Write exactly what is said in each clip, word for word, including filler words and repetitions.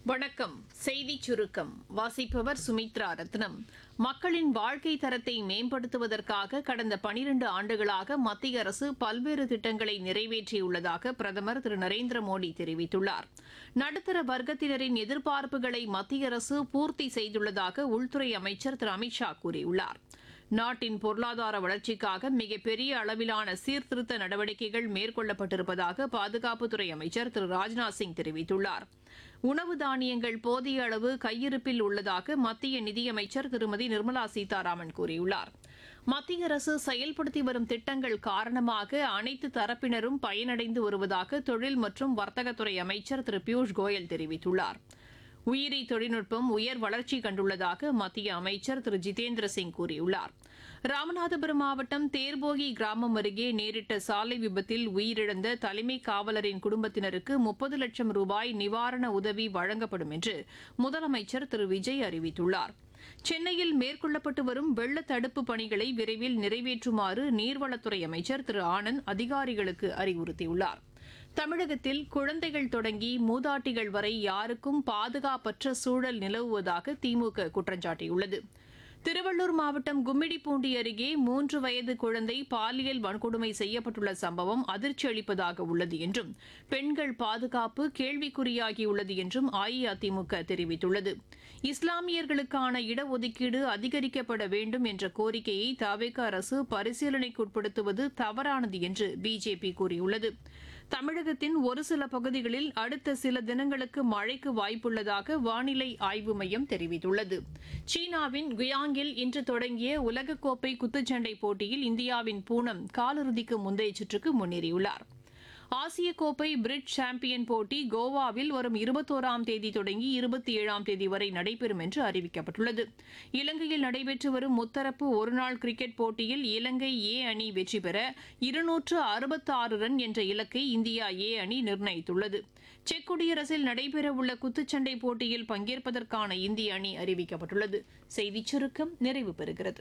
வணக்கம். செய்திச் சுருக்கம் வாசிப்பவர் சுமித்ரா ரத்னம். மக்களின் வாழ்க்கை தரத்தை மேம்படுத்துவதற்காக கடந்த பனிரண்டு ஆண்டுகளாக மத்திய அரசு பல்வேறு திட்டங்களை நிறைவேற்றியுள்ளதாக பிரதமர் திரு நரேந்திர மோடி தெரிவித்துள்ளார். நடுத்தர வர்க்கத்தினரின் எதிர்பார்ப்புகளை மத்திய அரசு பூர்த்தி செய்துள்ளதாக உள்துறை அமைச்சர் திரு அமித்ஷா கூறியுள்ளார். நாட்டின் பொருளாதார வளர்ச்சிக்காக மிகப்பெரிய அளவிலான சீர்திருத்த நடவடிக்கைகள் மேற்கொள்ளப்பட்டிருப்பதாக பாதுகாப்புத்துறை அமைச்சர் திரு ராஜ்நாத் சிங் தெரிவித்துள்ளார். உணவு தானியங்கள் போதிய அளவு கையிருப்பில் உள்ளதாக மத்திய நிதியமைச்சர் திருமதி நிர்மலா சீதாராமன் கூறியுள்ளார். மத்திய அரசு செயல்படுத்தி வரும் திட்டங்கள் காரணமாக அனைத்து தரப்பினரும் பயனடைந்து வருவதாக தொழில் மற்றும் வர்த்தகத்துறை அமைச்சர் திரு பியூஷ் கோயல் தெரிவித்துள்ளார். உயிரி தொழில்நுட்பம் உயர் வளர்ச்சி கண்டுள்ளதாக மத்திய அமைச்சர் திரு ஜிதேந்திர சிங் கூறியுள்ளார். ராமநாதபுரம் மாவட்டம் தேர்போகி கிராமம் அருகே நேரிட்ட சாலை விபத்தில் உயிரிழந்த தலைமை காவலரின் குடும்பத்தினருக்கு முப்பது லட்சம் ரூபாய் நிவாரண உதவி வழங்கப்படும் என்று முதலமைச்சர் திரு விஜய் அறிவித்துள்ளார். சென்னையில் மேற்கொள்ளப்பட்டு வரும் வெள்ள தடுப்பு பணிகளை விரைவில் நிறைவேற்றுமாறு நீர்வளத்துறை அமைச்சர் திரு ஆனந்த் அதிகாரிகளுக்கு அறிவுறுத்தியுள்ளார். தமிழகத்தில் குழந்தைகள் தொடங்கி மூதாட்டிகள் வரை யாருக்கும் பாதுகாப்பற்ற சூழல் நிலவுவதாக திமுக குற்றம் சாட்டியுள்ளது. திருவள்ளூர் மாவட்டம் கும்மிடிப்பூண்டி அருகே மூன்று வயது குழந்தை பாலியல் வன்கொடுமை செய்யப்பட்டுள்ள சம்பவம் அதிர்ச்சி அளிப்பதாக உள்ளது என்றும் பெண்கள் பாதுகாப்பு கேள்விக்குறியாகியுள்ளது என்றும் அஇஅதிமுக தெரிவித்துள்ளது. இஸ்லாமியர்களுக்கான இடஒதுக்கீடு அதிகரிக்கப்பட வேண்டும் என்ற கோரிக்கையை தவிக அரசு பரிசீலனைக்குட்படுத்துவது தவறானது என்று பிஜேபி கூறியுள்ளது. தமிழகத்தின் ஒரு சில பகுதிகளில் அடுத்த சில தினங்களுக்கு மழைக்கு வாய்ப்புள்ளதாக வானிலை ஆய்வு மையம் தெரிவித்துள்ளது. சீனாவின் குயாங்கில் இன்று தொடங்கிய உலகக்கோப்பை குத்துச்சண்டை போட்டியில் இந்தியாவின் பூனம் காலிறுதிக்கு முந்தைய சுற்றுக்கு முன்னேறியுள்ளார். ஆசிய கோப்பை பிரிட்ஜ் சாம்பியன் போட்டி கோவாவில் வரும் இருபத்தோராம் தேதி தொடங்கி இருபத்தி ஏழாம் தேதி வரை நடைபெறும் என்று அறிவிக்கப்பட்டுள்ளது. இலங்கையில் நடைபெற்று வரும் முத்தரப்பு ஒருநாள் கிரிக்கெட் போட்டியில் இலங்கை ஏ அணி வெற்றி பெற இருநூற்று அறுபத்தாறு ரன் என்ற இலக்கை இந்தியா ஏ அணி நிர்ணயித்துள்ளது. செக் குடியரசில் நடைபெறவுள்ள குத்துச்சண்டை போட்டியில் பங்கேற்பதற்கான இந்திய அணி அறிவிக்கப்பட்டுள்ளது. செய்திச் சுருக்கம் நிறைவு பெறுகிறது.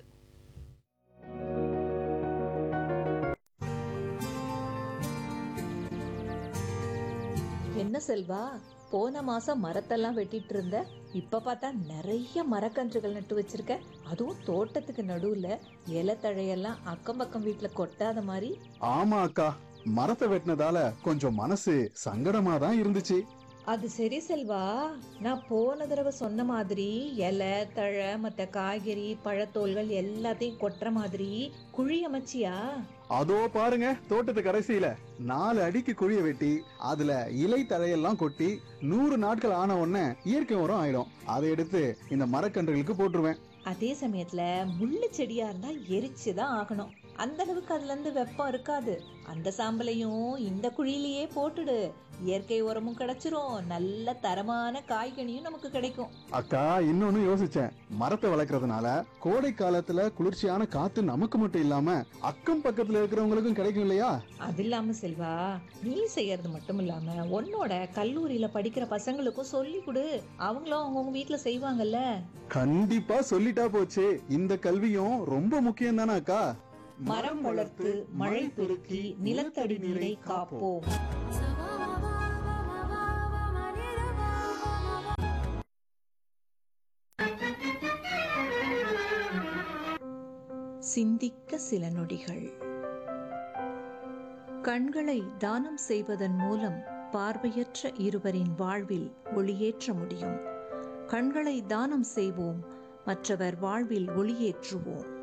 என்ன செல்வா, போன மாசம் மரத்தெல்லாம் வெட்டிட்டு இருந்த, இப்ப பார்த்தா நிறைய மரக்கன்றுகள் நட்டு வச்சிருக்க. அதுவும் தோட்டத்துக்கு நடுவுல இலை தழையெல்லாம் அக்கம் பக்கம் வீட்டுல கொட்டாத மாதிரி. ஆமா அக்கா, மரத்தை வெட்டினதால கொஞ்சம் மனசு சங்கடமா தான் இருந்துச்சு. அது சரி செல்வா, நான் போன தடவை சொன்ன மாதிரி இலை தழை மற்ற காய்கறி பழத்தோல்கள் எல்லாத்தையும் கொட்டுற மாதிரி குழி அமைச்சியா? அதோ பாருங்க, தோட்டத்து கடைசியில நாலு அடிக்கு குழிய வெட்டி அதுல இலை தழையெல்லாம் கொட்டி நூறு நாட்கள் ஆன உடனே இயற்கை உரம் ஆயிடும். அதை எடுத்து இந்த மரக்கன்றுகளுக்கு போட்டுருவேன். அதே சமயத்துல முள்ளு செடியா இருந்தா எரிச்சுதான் ஆகணும். அந்த அளவுக்கு அதுல இருந்து வெப்பம் இருக்காது. அந்த சாம்பலையும் இந்த குழியிலேயே போட்டுடு. இயற்கை உரமும் கிடைச்சிரும், நல்ல தரமான காய்கனியும் நமக்கு கிடைக்கும். அக்கா, இன்னொன்னு யோசிச்சேன். மரத்தை வளர்க்கறதுனால கோடை காலத்துல குளிர்ச்சியான காத்து நமக்கு மட்டும் இல்லாம அக்கம் பக்கத்துல இருக்கிறவங்களுக்கும் கிடைக்கும் இல்லையா? அது இல்லாம செல்வா, நீ செய்யறது மட்டும் இல்லாம உன்னோட கல்லூரியில படிக்கிற பசங்களுக்கும் சொல்லி கொடு. அவங்களும் அவங்கவுங்க வீட்டுல செய்வாங்கல்ல. கண்டிப்பா சொல்லிட்டா போச்சு. இந்த கல்வியும் ரொம்ப முக்கியம் தானே அக்கா. மரம் வளர்த்து மழை பெருக்கி நிலத்தடி நீரை காப்போம். சிந்திக்க சில நொடிகள். கண்களை தானம் செய்வதன் மூலம் பார்வையற்ற இருவரின் வாழ்வில் ஒளியேற்ற முடியும். கண்களை தானம் செய்வோம், மற்றவர் வாழ்வில் ஒளியேற்றுவோம்.